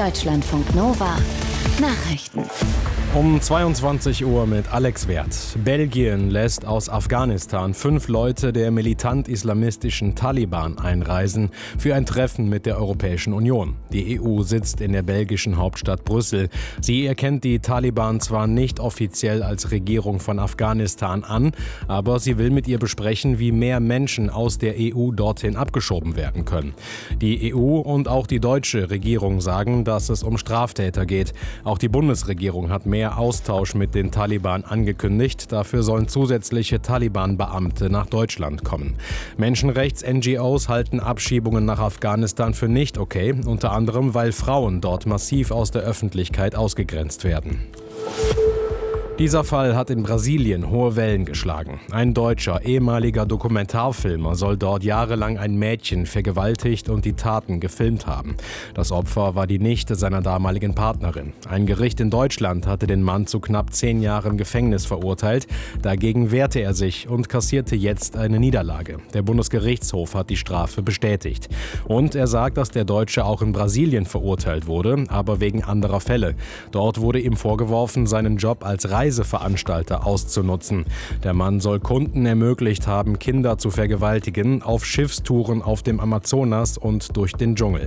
Deutschlandfunk Nova Nachrichten. Um 22 Uhr mit Alex Werth. Belgien lässt aus Afghanistan 5 Leute der militant-islamistischen Taliban einreisen für ein Treffen mit der Europäischen Union. Die EU sitzt in der belgischen Hauptstadt Brüssel. Sie erkennt die Taliban zwar nicht offiziell als Regierung von Afghanistan an, aber sie will mit ihr besprechen, wie mehr Menschen aus der EU dorthin abgeschoben werden können. Die EU und auch die deutsche Regierung sagen, dass es um Straftäter geht. Auch die Bundesregierung hat mehr Austausch mit den Taliban angekündigt. Dafür sollen zusätzliche Taliban-Beamte nach Deutschland kommen. Menschenrechts-NGOs halten Abschiebungen nach Afghanistan für nicht okay, unter anderem, weil Frauen dort massiv aus der Öffentlichkeit ausgegrenzt werden. Dieser Fall hat in Brasilien hohe Wellen geschlagen. Ein deutscher, ehemaliger Dokumentarfilmer soll dort jahrelang ein Mädchen vergewaltigt und die Taten gefilmt haben. Das Opfer war die Nichte seiner damaligen Partnerin. Ein Gericht in Deutschland hatte den Mann zu knapp 10 Jahren Gefängnis verurteilt. Dagegen wehrte er sich und kassierte jetzt eine Niederlage. Der Bundesgerichtshof hat die Strafe bestätigt. Und er sagt, dass der Deutsche auch in Brasilien verurteilt wurde, aber wegen anderer Fälle. Dort wurde ihm vorgeworfen, seinen Job als Reiseveranstalter auszunutzen. Der Mann soll Kunden ermöglicht haben, Kinder zu vergewaltigen, auf Schiffstouren auf dem Amazonas und durch den Dschungel.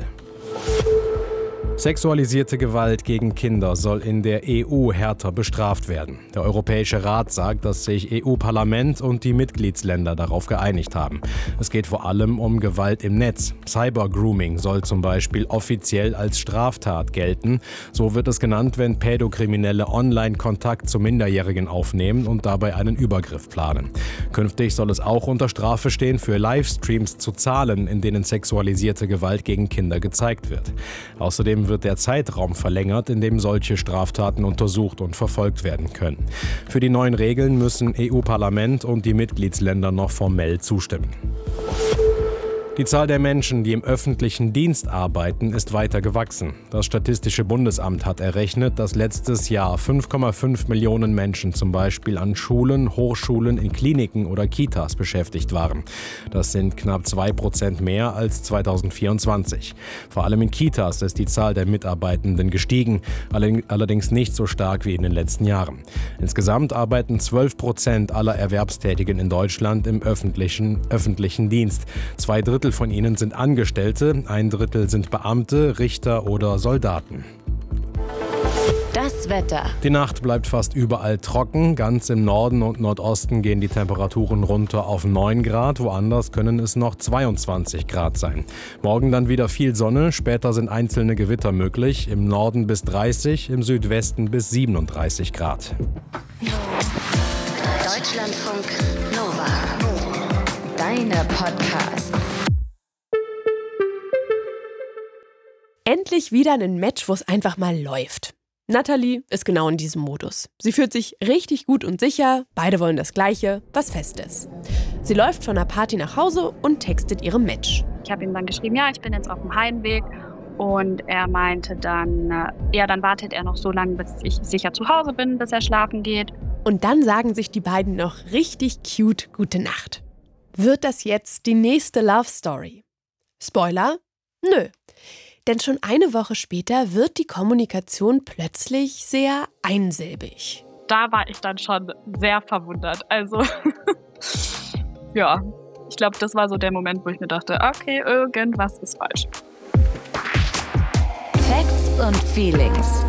Sexualisierte Gewalt gegen Kinder soll in der EU härter bestraft werden. Der Europäische Rat sagt, dass sich EU-Parlament und die Mitgliedsländer darauf geeinigt haben. Es geht vor allem um Gewalt im Netz. Cybergrooming soll zum Beispiel offiziell als Straftat gelten. So wird es genannt, wenn Pädokriminelle online Kontakt zu Minderjährigen aufnehmen und dabei einen Übergriff planen. Künftig soll es auch unter Strafe stehen, für Livestreams zu zahlen, in denen sexualisierte Gewalt gegen Kinder gezeigt wird. Außerdem wird der Zeitraum verlängert, in dem solche Straftaten untersucht und verfolgt werden können. Für die neuen Regeln müssen EU-Parlament und die Mitgliedsländer noch formell zustimmen. Die Zahl der Menschen, die im öffentlichen Dienst arbeiten, ist weiter gewachsen. Das Statistische Bundesamt hat errechnet, dass letztes Jahr 5,5 Millionen Menschen zum Beispiel an Schulen, Hochschulen, in Kliniken oder Kitas beschäftigt waren. Das sind knapp 2% mehr als 2024. Vor allem in Kitas ist die Zahl der Mitarbeitenden gestiegen, allerdings nicht so stark wie in den letzten Jahren. Insgesamt arbeiten 12% aller Erwerbstätigen in Deutschland im öffentlichen Dienst. 2/3 von ihnen sind Angestellte, 1/3 sind Beamte, Richter oder Soldaten. Das Wetter. Die Nacht bleibt fast überall trocken. Ganz im Norden und Nordosten gehen die Temperaturen runter auf 9 Grad. Woanders können es noch 22 Grad sein. Morgen dann wieder viel Sonne. Später sind einzelne Gewitter möglich. Im Norden bis 30, im Südwesten bis 37 Grad. Deutschlandfunk Nova. Deine Podcasts. Endlich wieder ein Match, wo es einfach mal läuft. Natalie ist genau in diesem Modus. Sie fühlt sich richtig gut und sicher, beide wollen das Gleiche, was fest ist. Sie läuft von der Party nach Hause und textet ihrem Match. Ich habe ihm dann geschrieben, ja, ich bin jetzt auf dem Heimweg. Und er meinte dann, dann wartet er noch so lange, bis ich sicher zu Hause bin, bis er schlafen geht. Und dann sagen sich die beiden noch richtig cute Gute Nacht. Wird das jetzt die nächste Love Story? Spoiler? Nö. Denn schon eine Woche später wird die Kommunikation plötzlich sehr einsilbig. Da war ich dann schon sehr verwundert. Also, ja, ich glaube, das war so der Moment, wo ich mir dachte, okay, irgendwas ist falsch. Facts und Feelings.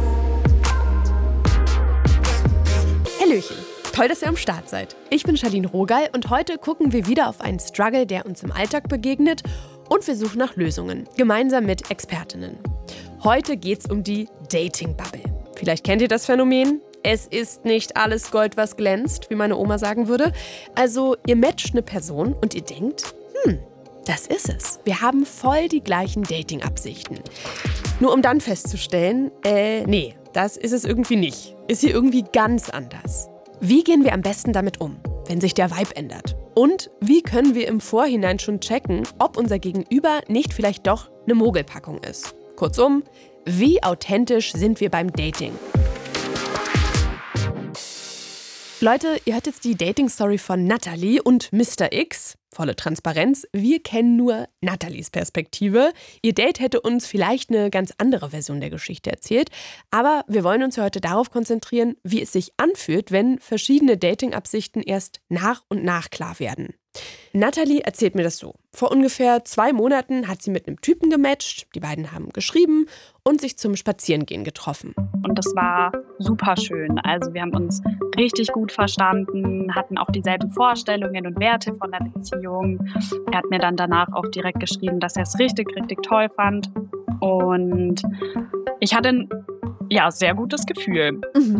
Hallöchen. Toll, dass ihr am Start seid. Ich bin Charlene Rogal und heute gucken wir wieder auf einen Struggle, der uns im Alltag begegnet, und wir suchen nach Lösungen, gemeinsam mit Expertinnen. Heute geht's um die Dating-Bubble. Vielleicht kennt ihr das Phänomen. Es ist nicht alles Gold, was glänzt, wie meine Oma sagen würde. Also ihr matcht eine Person und ihr denkt, das ist es. Wir haben voll die gleichen Dating-Absichten. Nur um dann festzustellen, nee, das ist es irgendwie nicht. Ist hier irgendwie ganz anders. Wie gehen wir am besten damit um, wenn sich der Vibe ändert? Und wie können wir im Vorhinein schon checken, ob unser Gegenüber nicht vielleicht doch eine Mogelpackung ist? Kurzum, wie authentisch sind wir beim Dating? Leute, ihr hört jetzt die Dating-Story von Natalie und Mr. X. volle Transparenz, wir kennen nur Nathalies Perspektive. Ihr Date hätte uns vielleicht eine ganz andere Version der Geschichte erzählt. Aber wir wollen uns heute darauf konzentrieren, wie es sich anfühlt, wenn verschiedene Dating-Absichten erst nach und nach klar werden. Nathalie erzählt mir das so. Vor ungefähr 2 Monaten hat sie mit einem Typen gematcht. Die beiden haben geschrieben und sich zum Spazierengehen getroffen. Und das war super schön. Also wir haben uns richtig gut verstanden, hatten auch dieselben Vorstellungen und Werte von der Beziehung. Er hat mir dann danach auch direkt geschrieben, dass er es richtig, richtig toll fand. Und ich hatte ein sehr gutes Gefühl.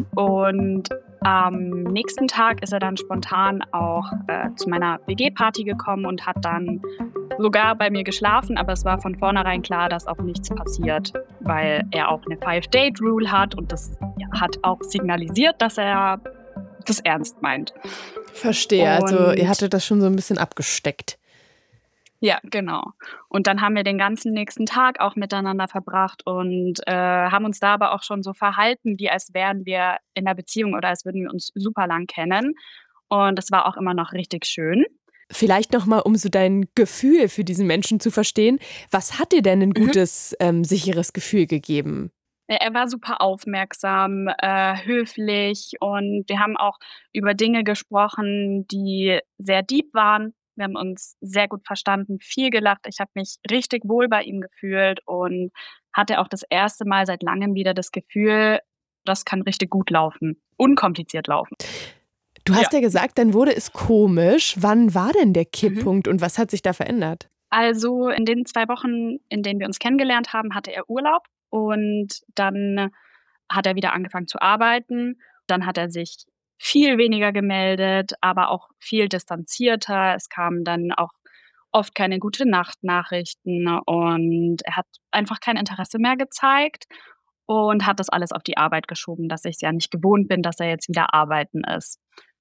Und am nächsten Tag ist er dann spontan auch zu meiner WG-Party gekommen und hat dann sogar bei mir geschlafen, aber es war von vornherein klar, dass auch nichts passiert, weil er auch eine 5-Date-Rule hat und das hat auch signalisiert, dass er das ernst meint. Verstehe, also ihr hattet das schon so ein bisschen abgesteckt. Ja, genau. Und dann haben wir den ganzen nächsten Tag auch miteinander verbracht und haben uns da aber auch schon so verhalten, wie als wären wir in der Beziehung oder als würden wir uns super lang kennen. Und das war auch immer noch richtig schön. Vielleicht nochmal, um so dein Gefühl für diesen Menschen zu verstehen. Was hat dir denn ein gutes, sicheres Gefühl gegeben? Er war super aufmerksam, höflich und wir haben auch über Dinge gesprochen, die sehr deep waren. Wir haben uns sehr gut verstanden, viel gelacht. Ich habe mich richtig wohl bei ihm gefühlt und hatte auch das erste Mal seit langem wieder das Gefühl, das kann richtig gut laufen, unkompliziert laufen. Du hast ja gesagt, dann wurde es komisch. Wann war denn der Kipppunkt und was hat sich da verändert? Also in den 2 Wochen, in denen wir uns kennengelernt haben, hatte er Urlaub und dann hat er wieder angefangen zu arbeiten. Dann hat er sich viel weniger gemeldet, aber auch viel distanzierter. Es kamen dann auch oft keine Gute-Nacht-Nachrichten und er hat einfach kein Interesse mehr gezeigt und hat das alles auf die Arbeit geschoben, dass ich es ja nicht gewohnt bin, dass er jetzt wieder arbeiten ist.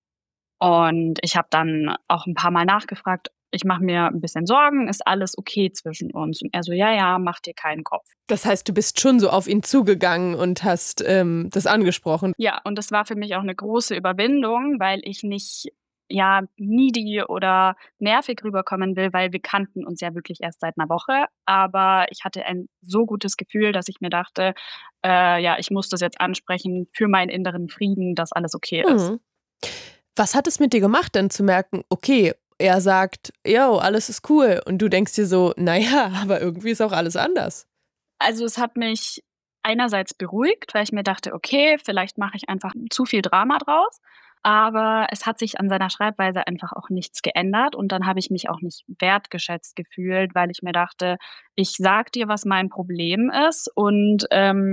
Und ich habe dann auch ein paar Mal nachgefragt, ich mache mir ein bisschen Sorgen, ist alles okay zwischen uns? Und er so, ja, mach dir keinen Kopf. Das heißt, du bist schon so auf ihn zugegangen und hast das angesprochen. Ja, und das war für mich auch eine große Überwindung, weil ich nicht needy oder nervig rüberkommen will, weil wir kannten uns ja wirklich erst seit einer Woche. Aber ich hatte ein so gutes Gefühl, dass ich mir dachte, ich muss das jetzt ansprechen für meinen inneren Frieden, dass alles okay ist. Was hat es mit dir gemacht, denn zu merken, okay, er sagt, yo, alles ist cool. Und du denkst dir so, naja, aber irgendwie ist auch alles anders. Also es hat mich einerseits beruhigt, weil ich mir dachte, okay, vielleicht mache ich einfach zu viel Drama draus. Aber es hat sich an seiner Schreibweise einfach auch nichts geändert. Und dann habe ich mich auch nicht wertgeschätzt gefühlt, weil ich mir dachte, ich sag dir, was mein Problem ist. Und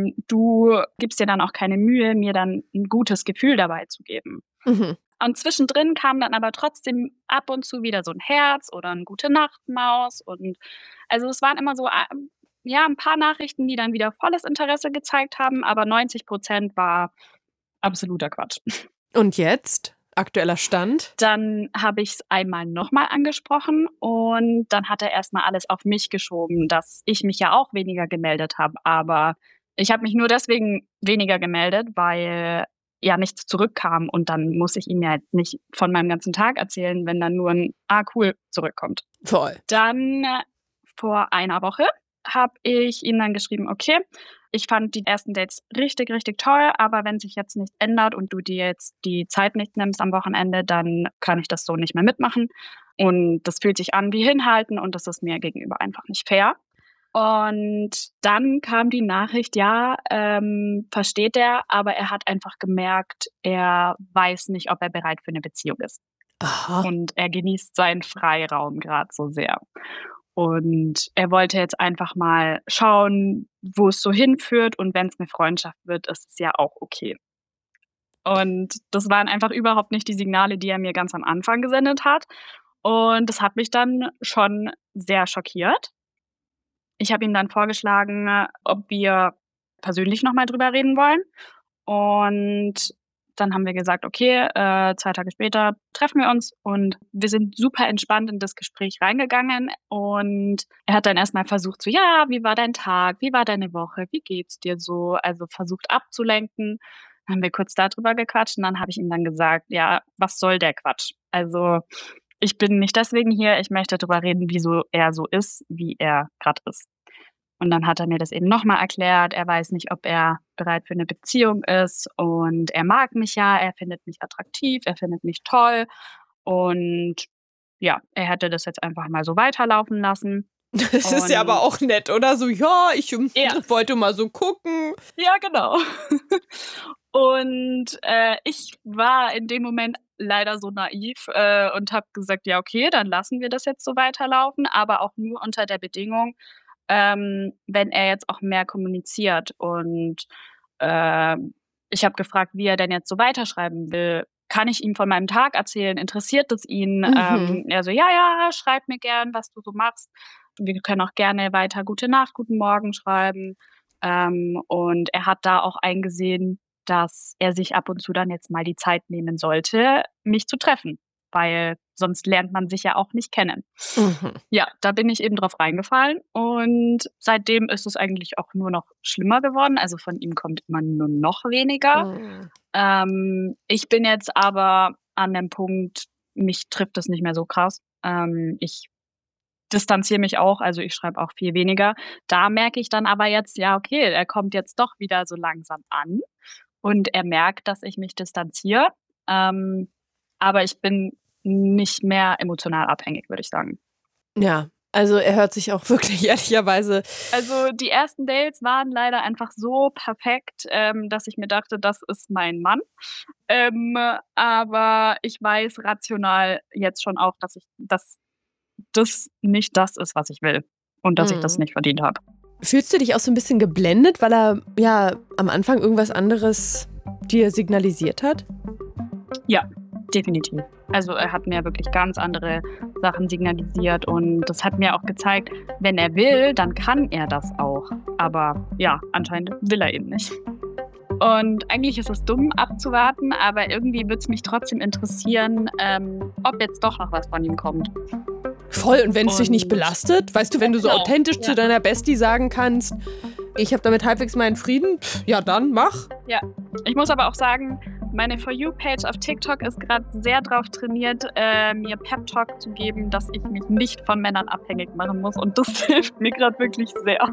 du gibst dir dann auch keine Mühe, mir dann ein gutes Gefühl dabei zu geben. Und zwischendrin kam dann aber trotzdem ab und zu wieder so ein Herz oder ein Gute-Nacht-Maus. Und also es waren immer so ein paar Nachrichten, die dann wieder volles Interesse gezeigt haben, aber 90% war absoluter Quatsch. Und jetzt? Aktueller Stand? Dann habe ich es einmal nochmal angesprochen und dann hat er erstmal alles auf mich geschoben, dass ich mich ja auch weniger gemeldet habe. Aber ich habe mich nur deswegen weniger gemeldet, weil ja nichts zurückkam und dann muss ich ihm ja nicht von meinem ganzen Tag erzählen, wenn dann nur ein cool zurückkommt. Voll. Dann vor einer Woche habe ich ihm dann geschrieben, okay, ich fand die ersten Dates richtig, richtig toll, aber wenn sich jetzt nichts ändert und du dir jetzt die Zeit nicht nimmst am Wochenende, dann kann ich das so nicht mehr mitmachen. Und das fühlt sich an wie Hinhalten und das ist mir gegenüber einfach nicht fair. Und dann kam die Nachricht, versteht er, aber er hat einfach gemerkt, er weiß nicht, ob er bereit für eine Beziehung ist. Aha. Und er genießt seinen Freiraum gerade so sehr. Und er wollte jetzt einfach mal schauen, wo es so hinführt. Und wenn es eine Freundschaft wird, ist es ja auch okay. Und das waren einfach überhaupt nicht die Signale, die er mir ganz am Anfang gesendet hat. Und das hat mich dann schon sehr schockiert. Ich habe ihm dann vorgeschlagen, ob wir persönlich nochmal drüber reden wollen. Und dann haben wir gesagt, okay, 2 Tage später treffen wir uns und wir sind super entspannt in das Gespräch reingegangen und er hat dann erstmal versucht, wie war dein Tag, wie war deine Woche, wie geht's dir so, also versucht abzulenken. Dann haben wir kurz darüber gequatscht und dann habe ich ihm dann gesagt, was soll der Quatsch? Also ich bin nicht deswegen hier, ich möchte darüber reden, wieso er so ist, wie er gerade ist. Und dann hat er mir das eben nochmal erklärt. Er weiß nicht, ob er bereit für eine Beziehung ist. Und er mag mich ja, er findet mich attraktiv, er findet mich toll. Und ja, er hätte das jetzt einfach mal so weiterlaufen lassen. Das ist ja aber auch nett, oder? So, ja, ich wollte mal so gucken. Ja, genau. Und ich war in dem Moment leider so naiv und habe gesagt, ja, okay, dann lassen wir das jetzt so weiterlaufen, aber auch nur unter der Bedingung, wenn er jetzt auch mehr kommuniziert. Und ich habe gefragt, wie er denn jetzt so weiterschreiben will. Kann ich ihm von meinem Tag erzählen? Interessiert es ihn? Er so, ja, schreib mir gern, was du so machst. Wir können auch gerne weiter Gute Nacht, Guten Morgen schreiben. Und er hat da auch eingesehen, dass er sich ab und zu dann jetzt mal die Zeit nehmen sollte, mich zu treffen. Weil sonst lernt man sich ja auch nicht kennen. Ja, da bin ich eben drauf reingefallen und seitdem ist es eigentlich auch nur noch schlimmer geworden. Also von ihm kommt immer nur noch weniger. Ich bin jetzt aber an dem Punkt, mich trifft das nicht mehr so krass. Ich distanziere mich auch, also ich schreibe auch viel weniger. Da merke ich dann aber jetzt, ja, okay, er kommt jetzt doch wieder so langsam an und er merkt, dass ich mich distanziere. Aber ich bin nicht mehr emotional abhängig, würde ich sagen. Ja, also er hört sich auch wirklich ehrlicherweise. Also die ersten Dates waren leider einfach so perfekt, dass ich mir dachte, das ist mein Mann. Aber ich weiß rational jetzt schon auch, dass das nicht das ist, was ich will. Und dass ich das nicht verdient habe. Fühlst du dich auch so ein bisschen geblendet, weil er ja am Anfang irgendwas anderes dir signalisiert hat? Ja, definitiv. Also er hat mir wirklich ganz andere Sachen signalisiert und das hat mir auch gezeigt, wenn er will, dann kann er das auch. Aber ja, anscheinend will er eben nicht. Und eigentlich ist es dumm abzuwarten, aber irgendwie würde es mich trotzdem interessieren, ob jetzt doch noch was von ihm kommt. Voll, und wenn es dich nicht belastet, weißt du, wenn du so authentisch zu deiner Bestie sagen kannst, ich habe damit halbwegs meinen Frieden, ja dann, mach. Ja, ich muss aber auch sagen, meine For You-Page auf TikTok ist gerade sehr drauf trainiert, mir Pep-Talk zu geben, dass ich mich nicht von Männern abhängig machen muss. Und das hilft mir gerade wirklich sehr.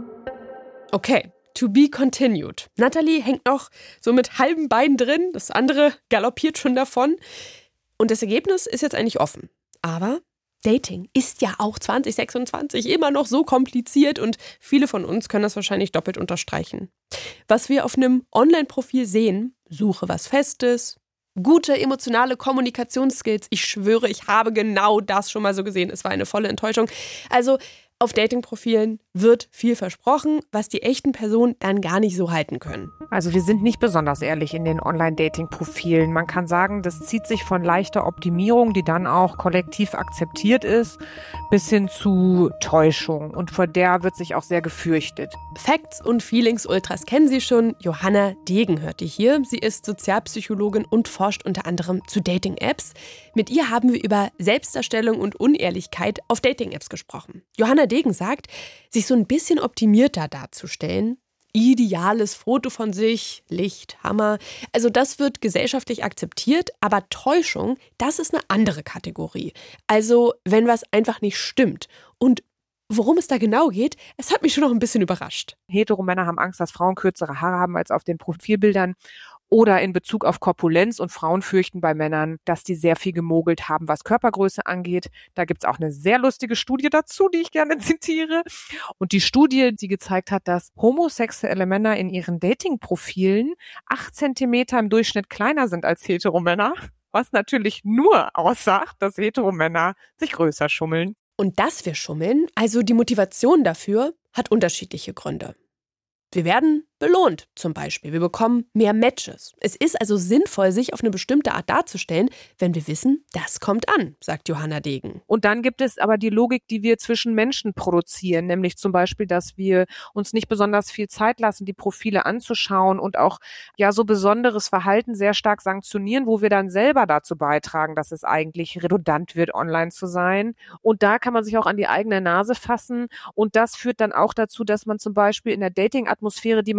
Okay, to be continued. Natalie hängt noch so mit halben Beinen drin, das andere galoppiert schon davon. Und das Ergebnis ist jetzt eigentlich offen. Aber Dating ist ja auch 2026 immer noch so kompliziert und viele von uns können das wahrscheinlich doppelt unterstreichen. Was wir auf einem Online-Profil sehen, suche was Festes, gute emotionale Kommunikationsskills, ich schwöre, ich habe genau das schon mal so gesehen. Es war eine volle Enttäuschung. Also auf Dating-Profilen wird viel versprochen, was die echten Personen dann gar nicht so halten können. Also wir sind nicht besonders ehrlich in den Online-Dating-Profilen. Man kann sagen, das zieht sich von leichter Optimierung, die dann auch kollektiv akzeptiert ist, bis hin zu Täuschung. Und vor der wird sich auch sehr gefürchtet. Facts und Feelings Ultras kennen Sie schon. Johanna Degen hört ihr hier. Sie ist Sozialpsychologin und forscht unter anderem zu Dating-Apps. Mit ihr haben wir über Selbstdarstellung und Unehrlichkeit auf Dating-Apps gesprochen. Johanna Degen sagt, sich so ein bisschen optimierter darzustellen. Ideales Foto von sich, Licht, Hammer. Also das wird gesellschaftlich akzeptiert, aber Täuschung, das ist eine andere Kategorie. Also wenn was einfach nicht stimmt. Und worum es da genau geht, es hat mich schon noch ein bisschen überrascht. Hetero-Männer haben Angst, dass Frauen kürzere Haare haben als auf den Profilbildern. Oder in Bezug auf Korpulenz, und Frauen fürchten bei Männern, dass die sehr viel gemogelt haben, was Körpergröße angeht. Da gibt's auch eine sehr lustige Studie dazu, die ich gerne zitiere. Und die Studie, die gezeigt hat, dass homosexuelle Männer in ihren Dating-Profilen 8 Zentimeter im Durchschnitt kleiner sind als Heteromänner. Was natürlich nur aussagt, dass Heteromänner sich größer schummeln. Und dass wir schummeln, also die Motivation dafür, hat unterschiedliche Gründe. Wir werden belohnt zum Beispiel. Wir bekommen mehr Matches. Es ist also sinnvoll, sich auf eine bestimmte Art darzustellen, wenn wir wissen, das kommt an, sagt Johanna Degen. Und dann gibt es aber die Logik, die wir zwischen Menschen produzieren, nämlich zum Beispiel, dass wir uns nicht besonders viel Zeit lassen, die Profile anzuschauen und auch ja so besonderes Verhalten sehr stark sanktionieren, wo wir dann selber dazu beitragen, dass es eigentlich redundant wird, online zu sein. Und da kann man sich auch an die eigene Nase fassen. Und das führt dann auch dazu, dass man zum Beispiel in der Dating-Atmosphäre, die man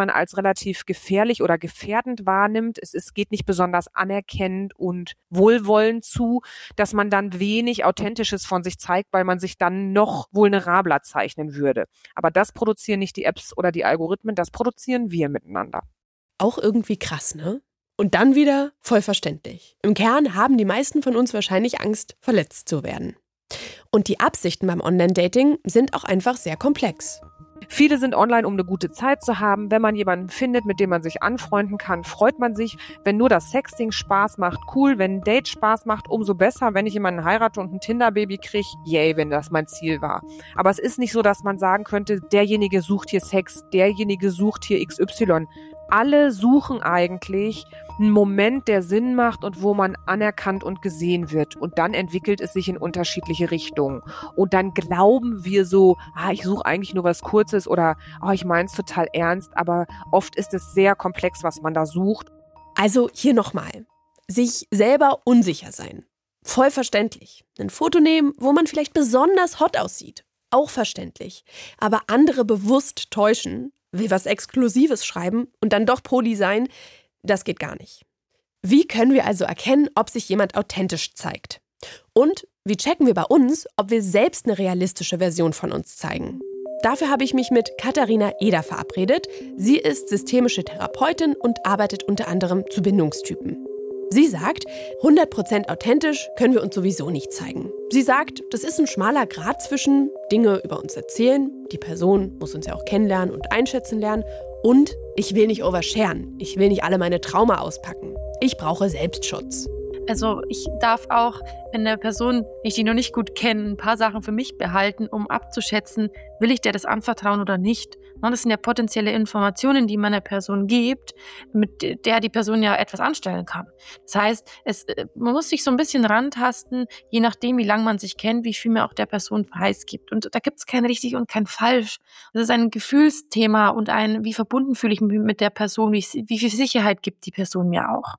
man als relativ gefährlich oder gefährdend wahrnimmt, geht nicht besonders anerkennend und wohlwollend zu, dass man dann wenig Authentisches von sich zeigt, weil man sich dann noch vulnerabler zeichnen würde. Aber das produzieren nicht die Apps oder die Algorithmen, das produzieren wir miteinander. Auch irgendwie krass, ne? Und dann wieder voll verständlich. Im Kern haben die meisten von uns wahrscheinlich Angst, verletzt zu werden. Und die Absichten beim Online-Dating sind auch einfach sehr komplex. Viele sind online, um eine gute Zeit zu haben. Wenn man jemanden findet, mit dem man sich anfreunden kann, freut man sich. Wenn nur das Sexting Spaß macht, cool. Wenn ein Date Spaß macht, umso besser. Wenn ich jemanden heirate und ein Tinder-Baby kriege, yay, wenn das mein Ziel war. Aber es ist nicht so, dass man sagen könnte, derjenige sucht hier Sex, derjenige sucht hier XY. Alle suchen eigentlich einen Moment, der Sinn macht und wo man anerkannt und gesehen wird. Und dann entwickelt es sich in unterschiedliche Richtungen. Und dann glauben wir so, ich suche eigentlich nur was Kurzes oder ich meine es total ernst. Aber oft ist es sehr komplex, was man da sucht. Also hier nochmal. Sich selber unsicher sein. Voll verständlich. Ein Foto nehmen, wo man vielleicht besonders hot aussieht. Auch verständlich. Aber andere bewusst täuschen, will was Exklusives schreiben und dann doch Poly sein, das geht gar nicht. Wie können wir also erkennen, ob sich jemand authentisch zeigt? Und wie checken wir bei uns, ob wir selbst eine realistische Version von uns zeigen? Dafür habe ich mich mit Katharina Eder verabredet. Sie ist systemische Therapeutin und arbeitet unter anderem zu Bindungstypen. Sie sagt, 100% authentisch können wir uns sowieso nicht zeigen. Sie sagt, das ist ein schmaler Grat zwischen Dinge über uns erzählen, die Person muss uns ja auch kennenlernen und einschätzen lernen, und ich will nicht oversharen, ich will nicht alle meine Trauma auspacken. Ich brauche Selbstschutz. Also ich darf auch, wenn eine Person, ich die noch nicht gut kenne, ein paar Sachen für mich behalten, um abzuschätzen, will ich der das anvertrauen oder nicht. Das sind ja potenzielle Informationen, die man der Person gibt, mit der die Person ja etwas anstellen kann. Das heißt, man muss sich so ein bisschen rantasten, je nachdem, wie lange man sich kennt, wie viel man auch der Person preisgibt. Und da gibt es kein richtig und kein falsch. Das ist ein Gefühlsthema und wie verbunden fühle ich mich mit der Person, wie viel Sicherheit gibt die Person mir auch.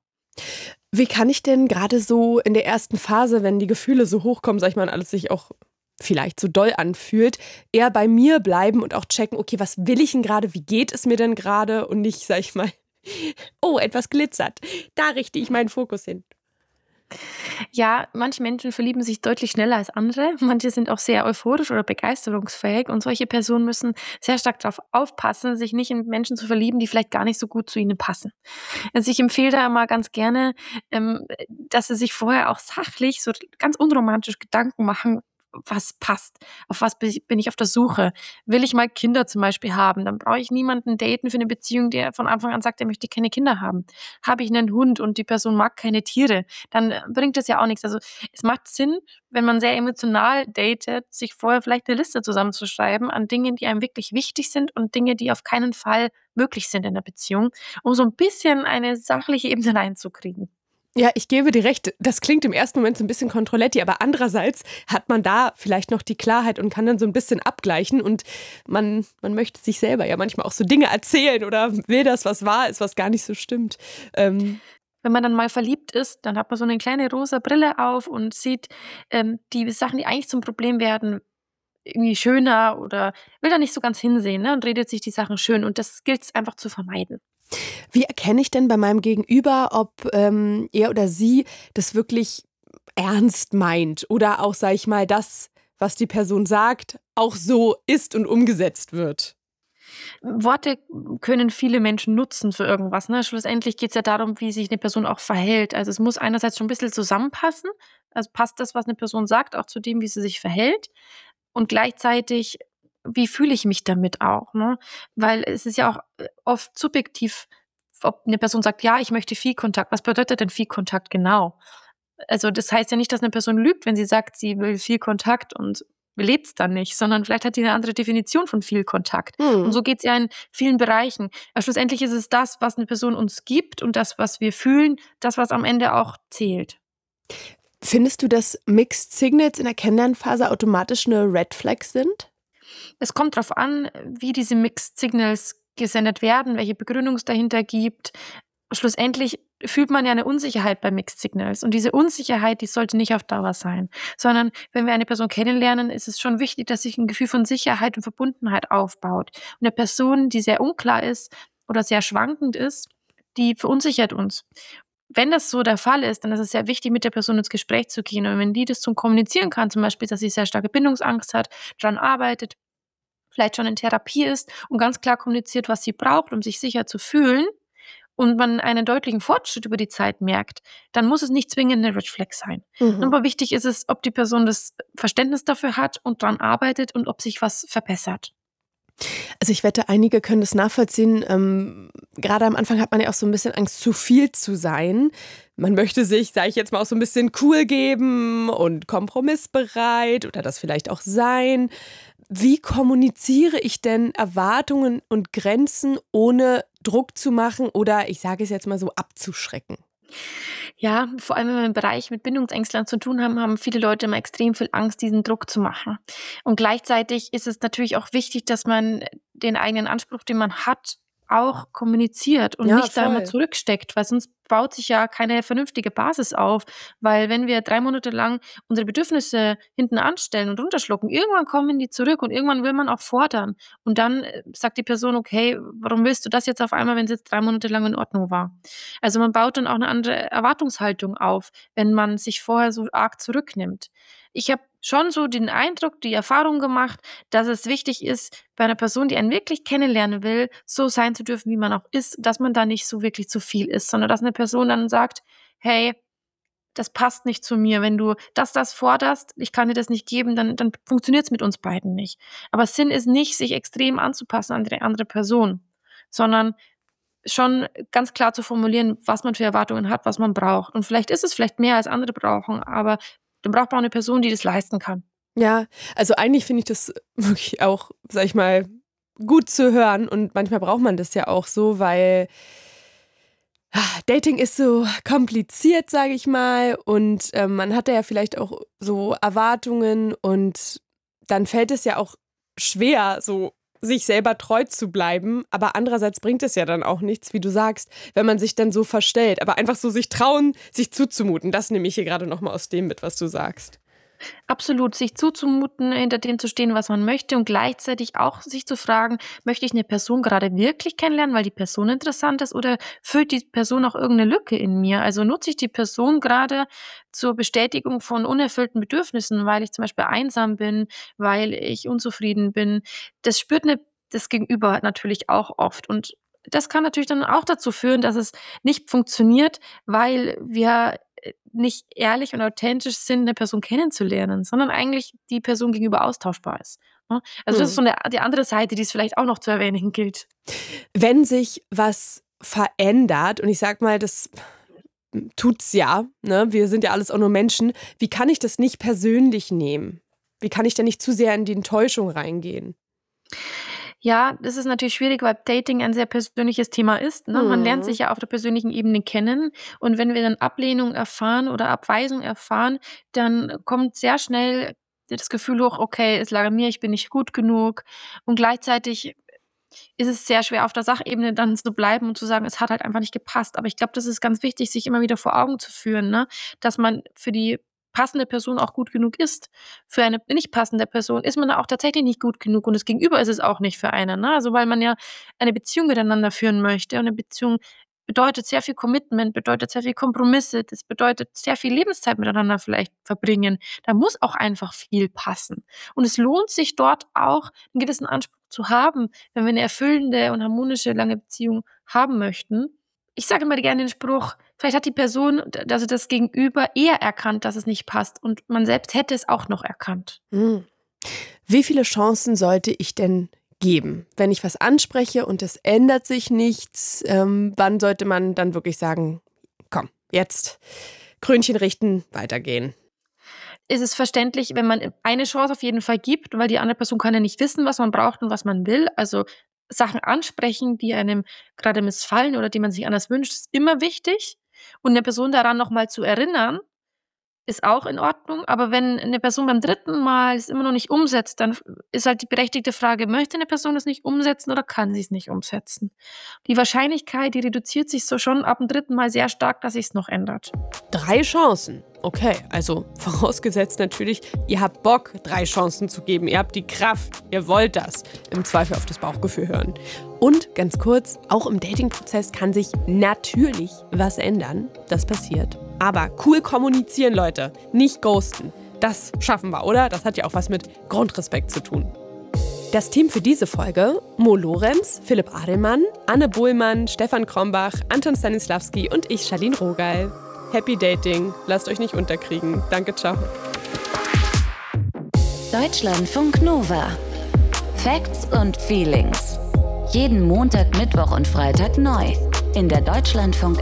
Wie kann ich denn gerade so in der ersten Phase, wenn die Gefühle so hochkommen, sag ich mal, und alles sich auch vielleicht so doll anfühlt, eher bei mir bleiben und auch checken, okay, was will ich denn gerade, wie geht es mir denn gerade, und nicht, sag ich mal, etwas glitzert, da richte ich meinen Fokus hin. Ja, manche Menschen verlieben sich deutlich schneller als andere. Manche sind auch sehr euphorisch oder begeisterungsfähig, und solche Personen müssen sehr stark darauf aufpassen, sich nicht in Menschen zu verlieben, die vielleicht gar nicht so gut zu ihnen passen. Also ich empfehle da immer ganz gerne, dass sie sich vorher auch sachlich, so ganz unromantisch Gedanken machen, was passt, auf was bin ich auf der Suche. Will ich mal Kinder zum Beispiel haben, dann brauche ich niemanden daten für eine Beziehung, der von Anfang an sagt, er möchte keine Kinder haben. Habe ich einen Hund und die Person mag keine Tiere, dann bringt das ja auch nichts. Also es macht Sinn, wenn man sehr emotional datet, sich vorher vielleicht eine Liste zusammenzuschreiben an Dingen, die einem wirklich wichtig sind und Dinge, die auf keinen Fall möglich sind in der Beziehung, um so ein bisschen eine sachliche Ebene reinzukriegen. Ja, ich gebe dir recht, das klingt im ersten Moment so ein bisschen Kontrolletti, aber andererseits hat man da vielleicht noch die Klarheit und kann dann so ein bisschen abgleichen, und man möchte sich selber ja manchmal auch so Dinge erzählen oder will das, was wahr ist, was gar nicht so stimmt. Wenn man dann mal verliebt ist, dann hat man so eine kleine rosa Brille auf und sieht die Sachen, die eigentlich zum Problem werden, irgendwie schöner, oder will da nicht so ganz hinsehen, ne, und redet sich die Sachen schön, und das gilt es einfach zu vermeiden. Wie erkenne ich denn bei meinem Gegenüber, ob er oder sie das wirklich ernst meint oder auch, sag ich mal, das, was die Person sagt, auch so ist und umgesetzt wird? Worte können viele Menschen nutzen für irgendwas. Ne? Schlussendlich geht es ja darum, wie sich eine Person auch verhält. Also es muss einerseits schon ein bisschen zusammenpassen. Also passt das, was eine Person sagt, auch zu dem, wie sie sich verhält. Und gleichzeitig, wie fühle ich mich damit auch? Ne? Weil es ist ja auch oft subjektiv, ob eine Person sagt, ja, ich möchte viel Kontakt. Was bedeutet denn viel Kontakt genau? Also das heißt ja nicht, dass eine Person lügt, wenn sie sagt, sie will viel Kontakt und lebt es dann nicht, sondern vielleicht hat die eine andere Definition von viel Kontakt. Und so geht es ja in vielen Bereichen. Aber schlussendlich ist es das, was eine Person uns gibt, und das, was wir fühlen, das, was am Ende auch zählt. Findest du, dass Mixed Signals in der Kennenlernphase automatisch eine Red Flag sind? Es kommt darauf an, wie diese Mixed Signals gesendet werden, welche Begründung es dahinter gibt. Schlussendlich fühlt man ja eine Unsicherheit bei Mixed Signals. Und diese Unsicherheit, die sollte nicht auf Dauer sein. Sondern wenn wir eine Person kennenlernen, ist es schon wichtig, dass sich ein Gefühl von Sicherheit und Verbundenheit aufbaut. Und eine Person, die sehr unklar ist, oder sehr schwankend ist, die verunsichert uns. Wenn das so der Fall ist, dann ist es sehr wichtig, mit der Person ins Gespräch zu gehen. Und wenn die das zum Kommunizieren kann, zum Beispiel, dass sie sehr starke Bindungsangst hat, daran arbeitet, vielleicht schon in Therapie ist und ganz klar kommuniziert, was sie braucht, um sich sicher zu fühlen, und man einen deutlichen Fortschritt über die Zeit merkt, dann muss es nicht zwingend eine Red Flag sein. Aber wichtig ist es, ob die Person das Verständnis dafür hat und daran arbeitet und ob sich was verbessert. Also ich wette, einige können das nachvollziehen. Gerade am Anfang hat man ja auch so ein bisschen Angst, zu viel zu sein. Man möchte sich, sage ich jetzt mal, auch so ein bisschen cool geben und kompromissbereit oder das vielleicht auch sein. Wie kommuniziere ich denn Erwartungen und Grenzen, ohne Druck zu machen oder, ich sage es jetzt mal so, abzuschrecken? Ja, vor allem wenn wir im Bereich mit Bindungsängstlern zu tun haben, haben viele Leute immer extrem viel Angst, diesen Druck zu machen. Und gleichzeitig ist es natürlich auch wichtig, dass man den eigenen Anspruch, den man hat, auch kommuniziert und nicht da immer zurücksteckt, weil sonst baut sich ja keine vernünftige Basis auf, weil wenn wir 3 Monate lang unsere Bedürfnisse hinten anstellen und runterschlucken, irgendwann kommen die zurück und irgendwann will man auch fordern und dann sagt die Person, okay, warum willst du das jetzt auf einmal, wenn es jetzt 3 Monate lang in Ordnung war? Also man baut dann auch eine andere Erwartungshaltung auf, wenn man sich vorher so arg zurücknimmt. Ich habe schon so den Eindruck, die Erfahrung gemacht, dass es wichtig ist, bei einer Person, die einen wirklich kennenlernen will, so sein zu dürfen, wie man auch ist, dass man da nicht so wirklich zu viel ist, sondern dass eine Person dann sagt, hey, das passt nicht zu mir, wenn du das forderst, ich kann dir das nicht geben, dann funktioniert es mit uns beiden nicht. Aber Sinn ist nicht, sich extrem anzupassen an die andere Person, sondern schon ganz klar zu formulieren, was man für Erwartungen hat, was man braucht. Und vielleicht ist es mehr als andere brauchen, aber dann braucht man auch eine Person, die das leisten kann. Ja, also eigentlich finde ich das wirklich auch, sag ich mal, gut zu hören und manchmal braucht man das ja auch so, weil Dating ist so kompliziert, sage ich mal, und man hat ja vielleicht auch so Erwartungen und dann fällt es ja auch schwer, so sich selber treu zu bleiben, aber andererseits bringt es ja dann auch nichts, wie du sagst, wenn man sich dann so verstellt, aber einfach so sich trauen, sich zuzumuten, das nehme ich hier gerade nochmal aus dem mit, was du sagst. Absolut, sich zuzumuten, hinter dem zu stehen, was man möchte und gleichzeitig auch sich zu fragen, möchte ich eine Person gerade wirklich kennenlernen, weil die Person interessant ist oder füllt die Person auch irgendeine Lücke in mir? Also nutze ich die Person gerade zur Bestätigung von unerfüllten Bedürfnissen, weil ich zum Beispiel einsam bin, weil ich unzufrieden bin. Das spürt das Gegenüber natürlich auch oft und das kann natürlich dann auch dazu führen, dass es nicht funktioniert, weil wir nicht ehrlich und authentisch sind, eine Person kennenzulernen, sondern eigentlich die Person gegenüber austauschbar ist. Ne? Also das ist so die andere Seite, die es vielleicht auch noch zu erwähnen gilt. Wenn sich was verändert, und ich sag mal, das tut's ja, ne? Wir sind ja alles auch nur Menschen, wie kann ich das nicht persönlich nehmen? Wie kann ich da nicht zu sehr in die Enttäuschung reingehen? Ja, das ist natürlich schwierig, weil Dating ein sehr persönliches Thema ist. Ne? Man lernt sich ja auf der persönlichen Ebene kennen. Und wenn wir dann Ablehnung erfahren oder Abweisung erfahren, dann kommt sehr schnell das Gefühl hoch, okay, es lag an mir, ich bin nicht gut genug. Und gleichzeitig ist es sehr schwer, auf der Sachebene dann zu bleiben und zu sagen, es hat halt einfach nicht gepasst. Aber ich glaube, das ist ganz wichtig, sich immer wieder vor Augen zu führen, ne? Dass man für die passende Person auch gut genug ist. Für eine nicht passende Person ist man da auch tatsächlich nicht gut genug und das Gegenüber ist es auch nicht für einen. Ne? Also weil man ja eine Beziehung miteinander führen möchte und eine Beziehung bedeutet sehr viel Commitment, bedeutet sehr viel Kompromisse, das bedeutet sehr viel Lebenszeit miteinander vielleicht verbringen. Da muss auch einfach viel passen. Und es lohnt sich dort auch, einen gewissen Anspruch zu haben, wenn wir eine erfüllende und harmonische, lange Beziehung haben möchten. Ich sage immer gerne den Spruch, vielleicht hat die Person, also das Gegenüber, eher erkannt, dass es nicht passt und man selbst hätte es auch noch erkannt. Wie viele Chancen sollte ich denn geben? Wenn ich was anspreche und es ändert sich nichts, wann sollte man dann wirklich sagen, komm, jetzt Krönchen richten, weitergehen? Ist es verständlich, wenn man eine Chance auf jeden Fall gibt, weil die andere Person kann ja nicht wissen, was man braucht und was man will. Also Sachen ansprechen, die einem gerade missfallen oder die man sich anders wünscht, ist immer wichtig. Und eine Person daran nochmal zu erinnern, ist auch in Ordnung. Aber wenn eine Person beim 3. Mal es immer noch nicht umsetzt, dann ist halt die berechtigte Frage, möchte eine Person es nicht umsetzen oder kann sie es nicht umsetzen? Die Wahrscheinlichkeit, die reduziert sich so schon ab dem 3. Mal sehr stark, dass sich es noch ändert. 3 Chancen. Okay, also vorausgesetzt natürlich, ihr habt Bock, 3 Chancen zu geben. Ihr habt die Kraft, ihr wollt das. Im Zweifel auf das Bauchgefühl hören. Und ganz kurz, auch im Dating-Prozess kann sich natürlich was ändern. Das passiert. Aber cool kommunizieren, Leute. Nicht ghosten. Das schaffen wir, oder? Das hat ja auch was mit Grundrespekt zu tun. Das Team für diese Folge: Mo Lorenz, Philipp Adelmann, Anne Bohlmann, Stefan Krombach, Anton Stanislawski und ich, Charlene Rogal. Happy Dating. Lasst euch nicht unterkriegen. Danke, ciao. Deutschlandfunk Nova. Facts und Feelings. Jeden Montag, Mittwoch und Freitag neu. In der Deutschlandfunk